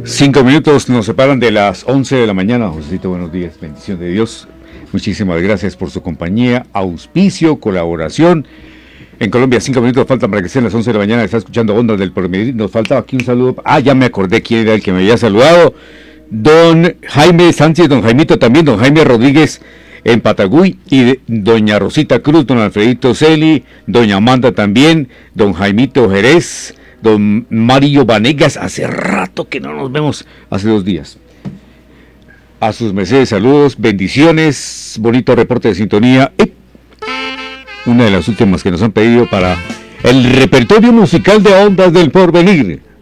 5 minutos nos separan de las 11 de la mañana. Josécito, buenos días, bendición de Dios. Muchísimas gracias por su compañía, auspicio, colaboración. En Colombia 5 minutos faltan para que sean las 11 de la mañana. Está escuchando Ondas del Porvenir. Nos faltaba aquí un saludo. Ya me acordé quién era el que me había saludado. Don Jaime Sánchez, don Jaimito también, don Jaime Rodríguez en Patagüí, y doña Rosita Cruz, don Alfredito Celi, doña Amanda también, don Jaimito Jerez, don Mario Vanegas. Hace rato que no nos vemos, hace 2 días. A sus mercedes, saludos, bendiciones, bonito reporte de sintonía. Una de las últimas que nos han pedido para el repertorio musical de Ondas del Porvenir.